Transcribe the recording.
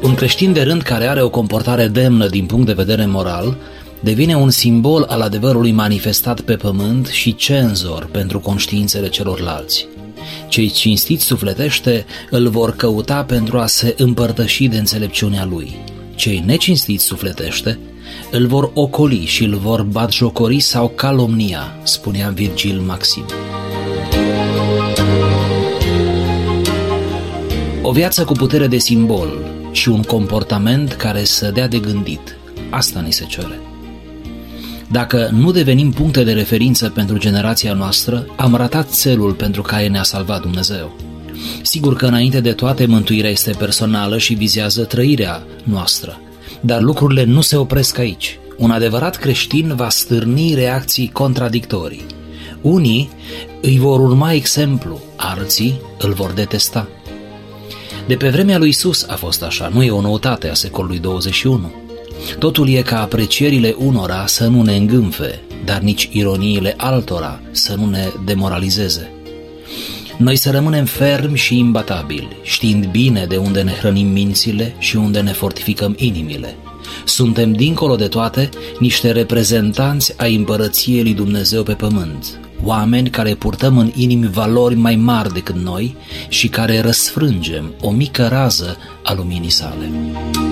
Un creștin de rând care are o comportare demnă din punct de vedere moral devine un simbol al adevărului manifestat pe pământ și cenzor pentru conștiințele celorlalți. Cei cinstiți sufletește îl vor căuta pentru a se împărtăși de înțelepciunea lui. Cei necinstiți sufletește îl vor ocoli și îl vor batjocori sau calomnia, spunea Virgil Maxim. O viață cu putere de simbol și un comportament care să dea de gândit. Asta ni se cere. Dacă nu devenim puncte de referință pentru generația noastră, am ratat țelul pentru care ne-a salvat Dumnezeu. Sigur că înainte de toate mântuirea este personală și vizează trăirea noastră, dar lucrurile nu se opresc aici. Un adevărat creștin va stârni reacții contradictorii. Unii îi vor urma exemplu, alții îl vor detesta. De pe vremea lui Iisus a fost așa, nu e o noutate a secolului 21. Totul e ca aprecierile unora să nu ne îngânfe, dar nici ironiile altora să nu ne demoralizeze. Noi să rămânem fermi și imbatabili, știind bine de unde ne hrănim mințile și unde ne fortificăm inimile. Suntem, dincolo de toate, niște reprezentanți ai împărăției lui Dumnezeu pe pământ, oameni care purtăm în inimi valori mai mari decât noi și care răsfrângem o mică rază a luminii sale.